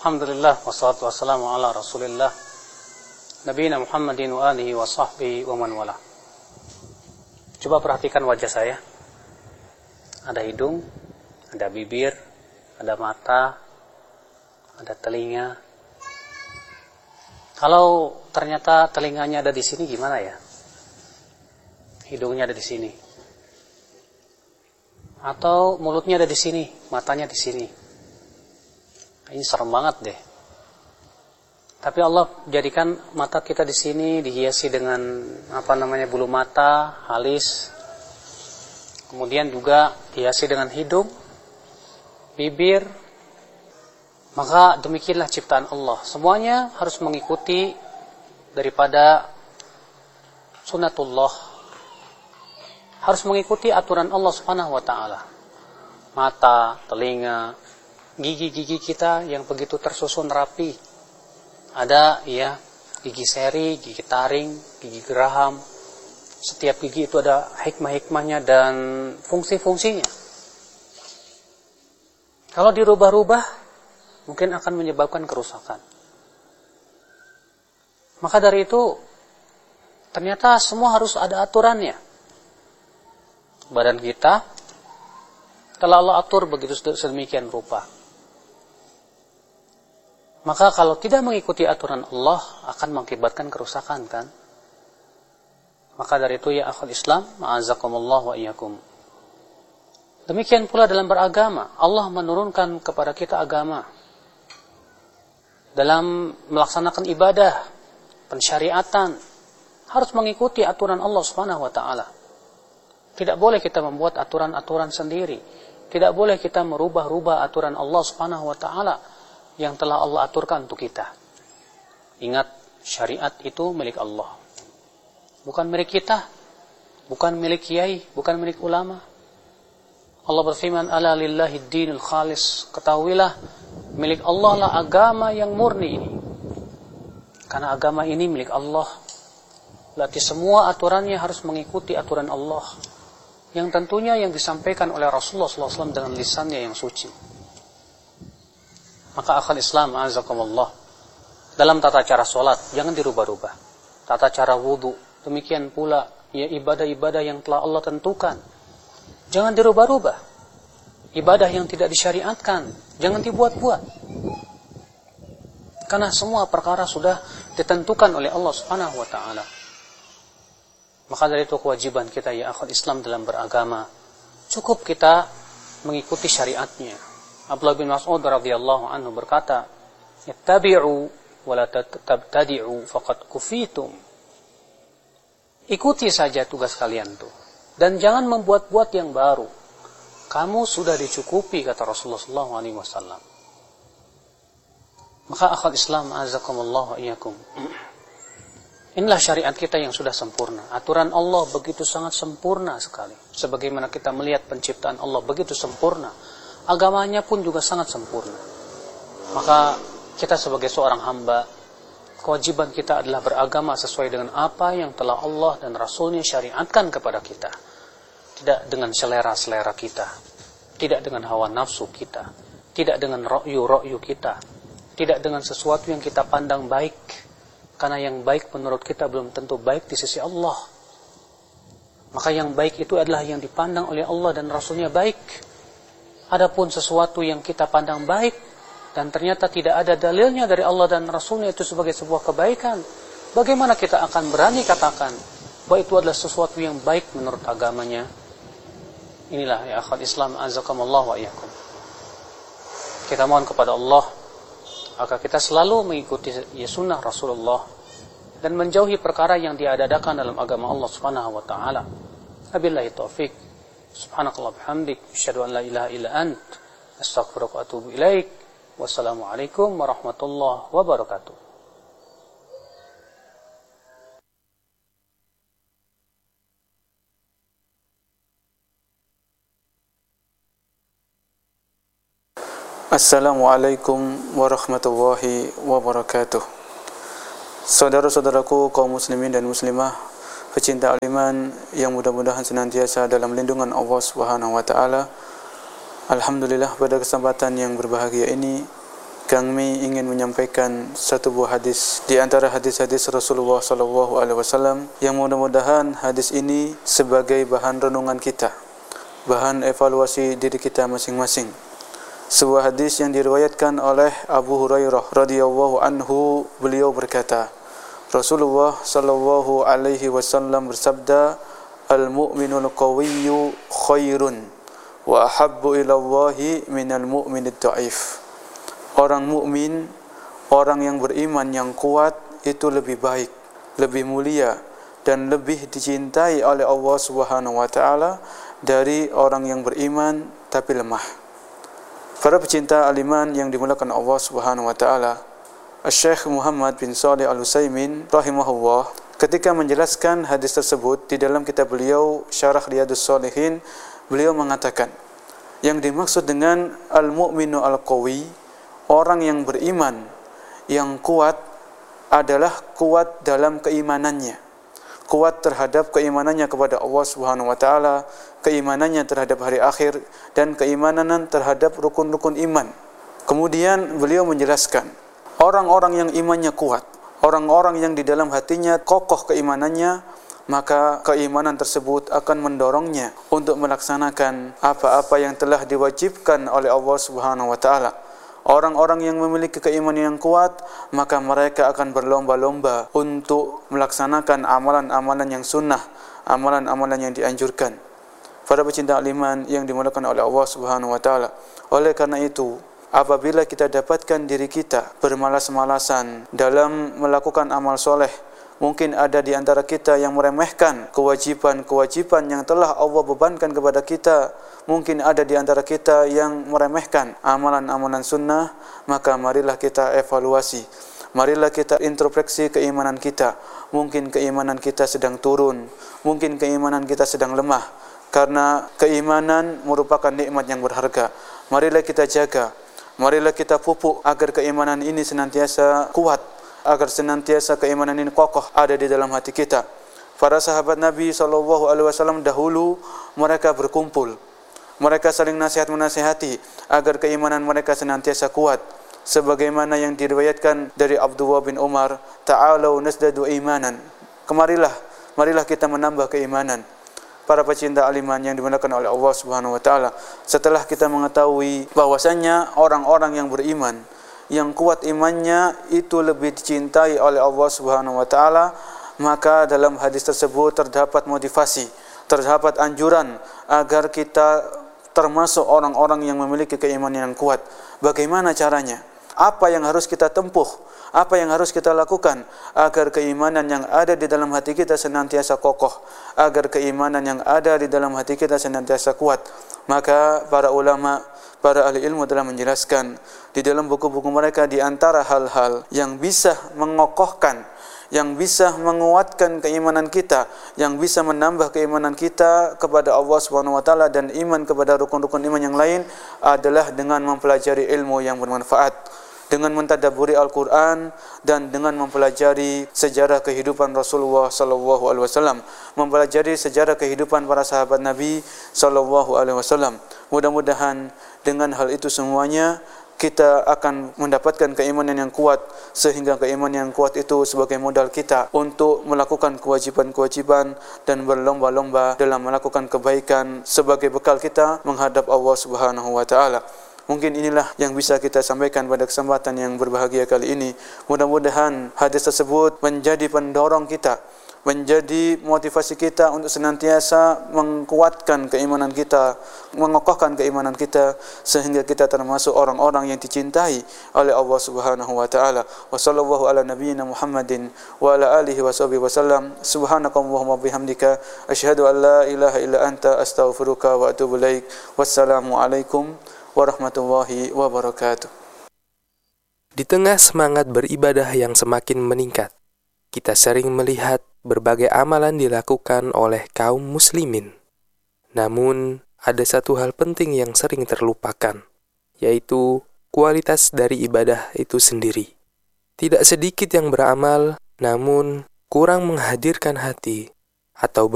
Alhamdulillah, wassalatu wassalamu ala rasulillah Nabiyina Muhammadin wa alihi wa sahbihi wa man wala. Coba perhatikan wajah saya. Ada hidung, ada bibir, ada mata, ada telinga. Kalau ternyata telinganya ada di sini gimana ya? Hidungnya ada di sini. Atau mulutnya ada di sini, matanya di sini. Ini serem banget deh. Tapi Allah jadikan mata kita di sini dihiasi dengan bulu mata, alis. Kemudian juga dihiasi dengan hidung, bibir. Maka demikianlah ciptaan Allah. Semuanya harus mengikuti daripada sunnatullah. Harus mengikuti aturan Allah Subhanahu wa taala. Mata, telinga, gigi-gigi kita yang begitu tersusun rapi. Ada gigi seri, gigi taring, gigi geraham. Setiap gigi itu ada hikmah-hikmahnya dan fungsi-fungsinya. Kalau dirubah-rubah, mungkin akan menyebabkan kerusakan. Maka dari itu, ternyata semua harus ada aturannya. Badan kita telah Allah atur begitu sedemikian rupa. Maka kalau tidak mengikuti aturan Allah akan mengakibatkan kerusakan, kan? Maka dari itu ya akhul Islam, ma'azakumullah wa iyyakum. Demikian pula dalam beragama, Allah menurunkan kepada kita agama. Dalam melaksanakan ibadah, pensyariatan, harus mengikuti aturan Allah Subhanahu wa taala. Tidak boleh kita membuat aturan-aturan sendiri. Tidak boleh kita merubah-rubah aturan Allah Subhanahu wa taala yang telah Allah aturkan untuk kita. Ingat, syariat itu milik Allah. Bukan milik kita, bukan milik kiai, bukan milik ulama. Allah berfirman, "Ala lillahi dinul khalis." Ketahuilah, milik Allah lah agama yang murni ini. Karena agama ini milik Allah. Berarti semua aturannya harus mengikuti aturan Allah. Yang tentunya yang disampaikan oleh Rasulullah SAW dengan lisannya yang suci. Maka akhal Islam, azakumullah, dalam tata cara sholat jangan dirubah-rubah. Tata cara wudu, demikian pula ibadah-ibadah yang telah Allah tentukan, jangan dirubah-rubah. Ibadah yang tidak disyariatkan jangan dibuat-buat. Karena semua perkara sudah ditentukan oleh Allah Subhanahu wa taala. Maka dari itu kewajiban kita ya akhul Islam dalam beragama, cukup kita mengikuti syariatnya. Abdullah bin Mas'ud radhiyallahu anhu berkata, "Ittabi'u wa la tabtadi'u faqad kufitum." Ikuti saja tugas kalian tuh dan jangan membuat-buat yang baru. Kamu sudah dicukupi, kata Rasulullah sallallahu alaihi wasallam. Maka akhal Islam azakumullah wa iyyakum. Inilah syariat kita yang sudah sempurna. Aturan Allah begitu sangat sempurna sekali. Sebagaimana kita melihat penciptaan Allah begitu sempurna, agamanya pun juga sangat sempurna. Maka kita sebagai seorang hamba, kewajiban kita adalah beragama sesuai dengan apa yang telah Allah dan Rasulnya syariatkan kepada kita. Tidak dengan selera-selera kita, tidak dengan hawa nafsu kita, tidak dengan ra'yu kita, tidak dengan sesuatu yang kita pandang baik. Karena yang baik menurut kita belum tentu baik di sisi Allah. Maka yang baik itu adalah yang dipandang oleh Allah dan Rasulnya baik. Adapun sesuatu yang kita pandang baik dan ternyata tidak ada dalilnya dari Allah dan Rasulnya itu sebagai sebuah kebaikan, bagaimana kita akan berani katakan bahwa itu adalah sesuatu yang baik menurut agamanya? Inilah ya akhwat Islam azakumullah wa iyyakum. Kita mohon kepada Allah agar kita selalu mengikuti sunnah Rasulullah dan menjauhi perkara yang diadakan dalam agama Allah Subhanahu wa taala. Wabillahi taufik. Subhanakallah bihamdik, asyhadu an la ilaha illa ant, astaghfiruka wa atubu ilaik. Wassalamualaikum warahmatullahi wabarakatuh. Assalamualaikum warahmatullahi wabarakatuh. Saudara-saudaraku kaum muslimin dan muslimah, pecinta aliman yang mudah-mudahan senantiasa dalam lindungan Allah Subhanahu wa taala. Alhamdulillah, pada kesempatan yang berbahagia ini kami ingin menyampaikan satu buah hadis di antara hadis-hadis Rasulullah SAW yang mudah-mudahan hadis ini sebagai bahan renungan kita, bahan evaluasi diri kita masing-masing. Sebuah hadis yang diriwayatkan oleh Abu Hurairah radhiyallahu anhu, beliau berkata, Rasulullah SAW bersabda, al-mu'minul qawiyyu khairun wa ahabbu ila Allahi minal mu'minid dha'if. Orang mukmin, orang yang beriman yang kuat itu lebih baik, lebih mulia dan lebih dicintai oleh Allah Subhanahu wa taala dari orang yang beriman tapi lemah. Para pecinta al-iman yang dimuliakan Allah Subhanahu wa taala, Syekh Muhammad bin Shalih Al-Utsaimin rahimahullah ketika menjelaskan hadis tersebut di dalam kitab beliau Syarah Riyadhus Shalihin, beliau mengatakan yang dimaksud dengan al-mu'minu al-qawi, orang yang beriman yang kuat adalah kuat dalam keimanannya, kuat terhadap keimanannya kepada Allah Subhanahu wa taala, keimanannya terhadap hari akhir dan keimanan terhadap rukun-rukun iman. Kemudian beliau menjelaskan orang-orang yang imannya kuat, orang-orang yang di dalam hatinya kokoh keimanannya, maka keimanan tersebut akan mendorongnya untuk melaksanakan apa-apa yang telah diwajibkan oleh Allah Subhanahu wa taala. Orang-orang yang memiliki keimanan yang kuat, maka mereka akan berlomba-lomba untuk melaksanakan amalan-amalan yang sunnah, amalan-amalan yang dianjurkan. Para pecinta iman yang dimuliakan oleh Allah Subhanahu wa taala. Oleh karena itu, apabila kita dapatkan diri kita bermalas-malasan dalam melakukan amal soleh, mungkin ada di antara kita yang meremehkan kewajiban-kewajiban yang telah Allah bebankan kepada kita, mungkin ada di antara kita yang meremehkan amalan-amalan sunnah, maka marilah kita evaluasi, marilah kita introspeksi keimanan kita. Mungkin keimanan kita sedang turun, mungkin keimanan kita sedang lemah, karena keimanan merupakan nikmat yang berharga. Marilah kita jaga, marilah kita pupuk agar keimanan ini senantiasa kuat, agar senantiasa keimanan ini kokoh ada di dalam hati kita. Para sahabat Nabi SAW dahulu mereka berkumpul, mereka saling nasihat-menasihati agar keimanan mereka senantiasa kuat. Sebagaimana yang diriwayatkan dari Abdullah bin Umar, ta'alau nasdadu imanan. Marilah kita menambah keimanan. Para pecinta al-iman yang dimuliakan oleh Allah Subhanahu wa taala, setelah kita mengetahui bahwasannya orang-orang yang beriman, yang kuat imannya itu lebih dicintai oleh Allah Subhanahu wa taala, maka dalam hadis tersebut terdapat motivasi, terdapat anjuran agar kita termasuk orang-orang yang memiliki keimanan yang kuat. Bagaimana caranya? Apa yang harus kita tempuh? Apa yang harus kita lakukan agar keimanan yang ada di dalam hati kita senantiasa kokoh, agar keimanan yang ada di dalam hati kita senantiasa kuat? Maka para ulama, para ahli ilmu telah menjelaskan di dalam buku-buku mereka di antara hal-hal yang bisa mengokohkan, yang bisa menguatkan keimanan kita, yang bisa menambah keimanan kita kepada Allah Subhanahu wa taala dan iman kepada rukun-rukun iman yang lain adalah dengan mempelajari ilmu yang bermanfaat, dengan mentadabburi Al-Qur'an dan dengan mempelajari sejarah kehidupan Rasulullah sallallahu alaihi wasallam, mempelajari sejarah kehidupan para sahabat Nabi sallallahu alaihi wasallam. Mudah-mudahan dengan hal itu semuanya kita akan mendapatkan keimanan yang kuat, sehingga keimanan yang kuat itu sebagai modal kita untuk melakukan kewajiban-kewajiban dan berlomba-lomba dalam melakukan kebaikan sebagai bekal kita menghadap Allah Subhanahu wa taala. Mungkin inilah yang bisa kita sampaikan pada kesempatan yang berbahagia kali ini. Mudah-mudahan hadis tersebut menjadi pendorong kita, menjadi motivasi kita untuk senantiasa menguatkan keimanan kita, mengokohkan keimanan kita, sehingga kita termasuk orang-orang yang dicintai oleh Allah Subhanahu wa taala. Wa sallallahu ala nabiyyina Muhammadin wa ala alihi washabihi wasallam. Subhanakallahumma bihamdika asyhadu an la ilaha illa anta astaghfiruka wa atubu ilaik. Wassalamu alaikum warahmatullahi wabarakatuh. Di tengah semangat beribadah yang semakin meningkat, kita sering melihat berbagai amalan dilakukan oleh kaum muslimin. Namun, ada satu hal penting yang sering terlupakan, yaitu kualitas dari ibadah itu sendiri. Tidak sedikit yang beramal, namun kurang menghadirkan hati atau